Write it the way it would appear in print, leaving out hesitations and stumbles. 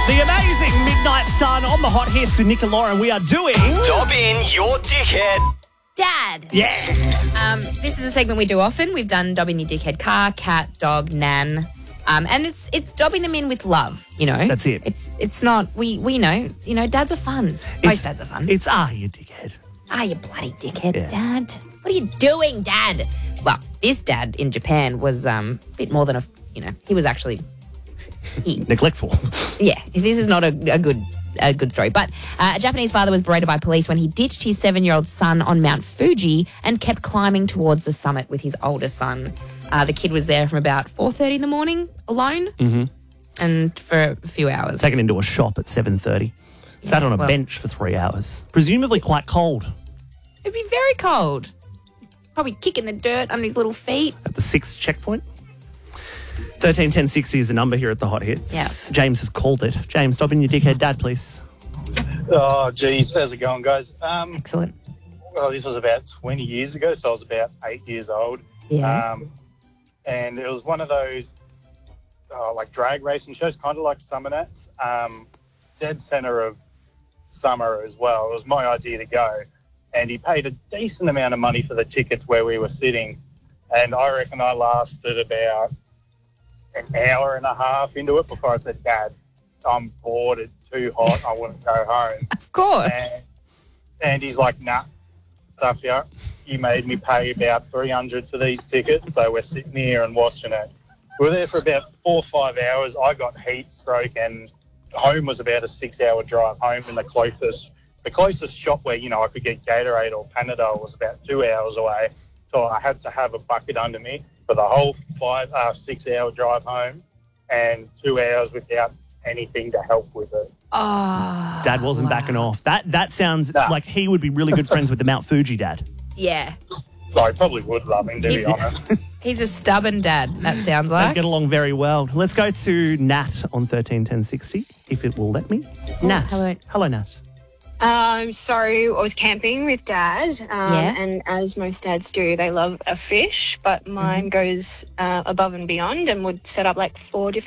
The amazing Midnight Sun on the Hot Hits with Nick and Lauren. We are doing... Dob in your dickhead. Dad. Yeah. This is a segment we do often. We've done dobbing your dickhead car, cat, dog, nan. And it's dobbing them in with love, you know. That's it. It's not, we know, dads are fun. Most dads are fun. It's, you dickhead. You bloody dickhead, Yeah. Dad. What are you doing, Dad? Well, this dad in Japan was a bit more than he was actually... Neglectful. Yeah, this is not a good story. But a Japanese father was berated by police when he ditched his 7-year-old son on Mount Fuji and kept climbing towards the summit with his older son. The kid was there from about 4:30 in the morning alone and for a few hours. Taken into a shop at 7:30. Sat on a bench for 3 hours. Presumably quite cold. It'd be very cold. Probably kicking the dirt under his little feet. At the 6th checkpoint. 13 10 60 is the number here at the Hot Hits. Yeah. James has called it. James, stop in your dickhead dad, please. Oh, geez. How's it going, guys? Excellent. Well, this was about 20 years ago, so I was about 8 years old. Yeah. And it was one of those, like drag racing shows, kind of like Summer Nats. Dead centre of summer as well. It was my idea to go. And he paid a decent amount of money for the tickets where we were sitting. And I reckon I lasted about an hour and a half into it before I said, Dad, I'm bored, it's too hot, I want to go home. Of course. And he's like, nah, stuff you. You made me pay about $300 for these tickets, so we're sitting here and watching it. We were there for about 4 or 5 hours. I got heat stroke, and home was about a 6-hour drive home, and the closest shop where, I could get Gatorade or Panadol was about 2 hours away. So I had to have a bucket under me for the whole 6-hour drive home and 2 hours without anything to help with it. Oh, Dad wasn't backing off. That sounds like he would be really good friends with the Mount Fuji dad. yeah. I probably would love him, to be honest. He's a stubborn dad, that sounds They like. get along very well. Let's go to Nat on 13 10 60, if it will let me. Nat. Hello, Nat. So I was camping with Dad, Yeah. and as most dads do, they love a fish, but mine goes above and beyond and would set up like 4 different